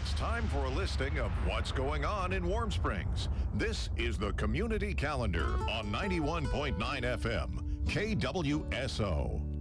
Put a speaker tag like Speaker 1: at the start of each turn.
Speaker 1: It's time for a listing of what's going on in Warm Springs. This is the Community Calendar on 91.9 FM, KWSO.